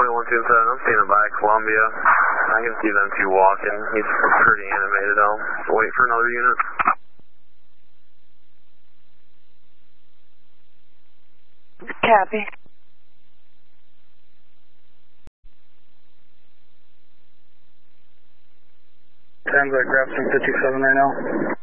2127, I'm seeing him by Columbia. I can see them two walking. He's pretty animated. I'll wait for another unit. Copy. Sounds like grab some 57 right now.